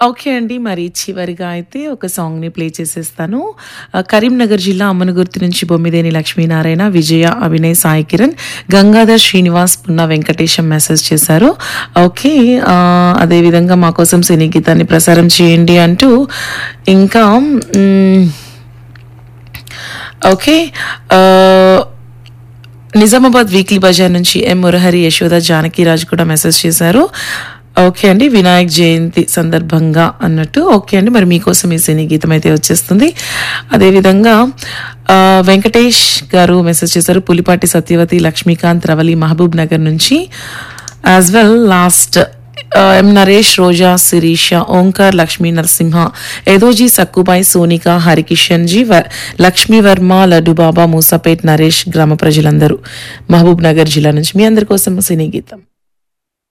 Okay అండి. మరి చివరిగా అయితే ఒక సాంగ్‌ని ప్లే చేసేస్తాను. కరీంనగర్ జిల్లా అమ్మనగుర్తి నుంచి బొమ్మిదేని లక్ష్మీనారాయణ, విజయ, అభినయ్, సాయి కిరణ్, గంగాధర్ శ్రీనివాస్, పున్నా వెంకటేశం మెసేజ్ చేశారు. ఓకే. అదేవిధంగా మా కోసం సినీ గీతాన్ని ప్రసారం చేయండి అంటూ ఇంకా ఓకే. నిజామాబాద్ వీక్లీ బజార్ నుంచి ఎం మురహరి, యశోద, జానకిరాజు కూడా మెసేజ్ చేశారు. ఓకే అండి. వినాయక్ జయంతి సందర్భంగా అన్నట్టు. ఓకే అండి. మరి మీకోసం ఈ సినీ గీతం అయితే వచ్చేస్తుంది. అదేవిధంగా వెంకటేష్ గారు మెసేజ్ చేశారు. పులిపాటి సత్యవతి, లక్ష్మీకాంత్, రవలి, మహబూబ్ నగర్ నుంచి యాజ్ వెల్. లాస్ట్ ఎం నరేష్, రోజా, శిరీష, ఓంకార్, లక్ష్మీ నరసింహ, ఏదోజీ, సక్కుబాయి, సోనిక, హరికిషన్ జీ, లక్ష్మీవర్మ, లడ్డుబాబా, మూసాపేట్, నరేష్, గ్రామ ప్రజలందరూ మహబూబ్ నగర్ జిల్లా నుంచి మీ అందరి కోసం సినీ గీతం.